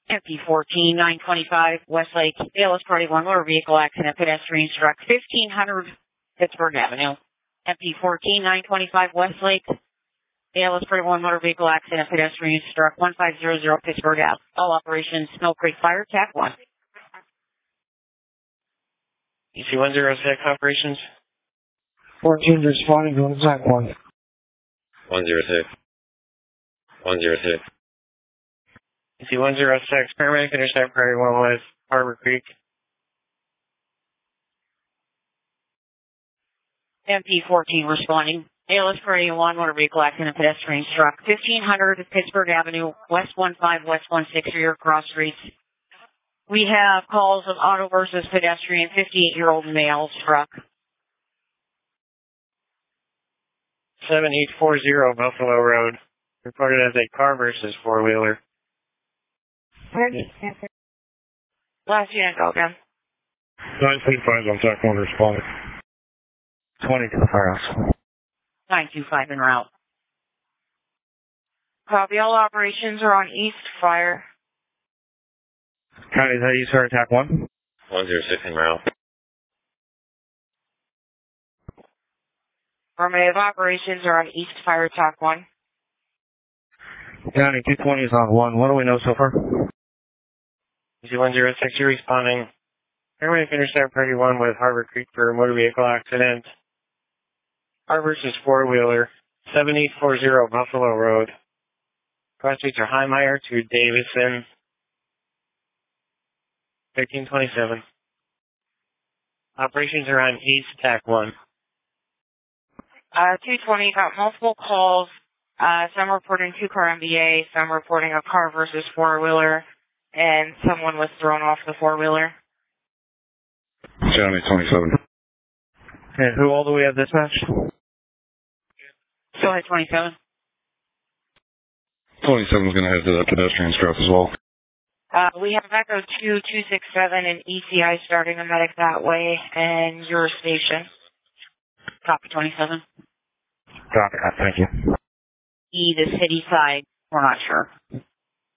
MP14 925 Westlake, ALS Party 1 motor vehicle accident, pedestrian struck 1500 Pittsburgh Avenue. MP14 925 Westlake, ALS Party 1 motor vehicle accident, pedestrian struck 1500 Pittsburgh Ave. All operations, Snow Creek Fire, TAC 1. EC106 operations. 14 responding to TAC 1. 106. 106. EC106, paramedic intercept Prairie 1 with Harbor Creek. MP14 responding. ALS Party 1 motor vehicle accident, pedestrian struck 1500 Pittsburgh Avenue, West 15, West 16 rear cross streets. We have calls of auto versus pedestrian, 58-year-old male struck. 7840 Buffalo Road. Reported as a car versus four-wheeler. Last unit, go again. 925 on TAC 1 responding. 20 to the firehouse. 925 en route. Copy, all operations are on East Fire. County, is that East Fire TAC 1? 106 en route. Affirmative operations are on East Fire TAC 1. County 220 is on 1. What do we know so far? EC106, you're responding. Paramedic intercept Prairie 1 with Harbor Creek for a motor vehicle accident. Car versus four-wheeler. 7840 Buffalo Road. Cross streets are Highmeyer to Davison. 1327. Operations are on East TAC 1. 220 got multiple calls. Some reporting two-car MBA, some reporting a car versus four-wheeler, and someone was thrown off the four-wheeler. County 27. And who all do we have dispatched? Still at 27. 27 is going to head to the pedestrian struck as well. We have Echo 2267 and ECI starting a medic that way, and your station. Copy 27. Copy, thank you. The city side, we're not sure.